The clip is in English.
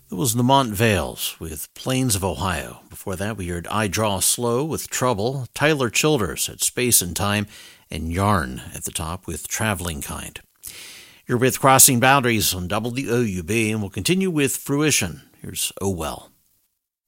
That was Lamont Vales with Plains of Ohio. Before that, we heard I Draw Slow with Trouble, Tyler Childers at Space and Time, and Yarn at the top with Traveling Kind. You're with Crossing Boundaries on WOUB, and we'll continue with Fruition. Here's Oh Well.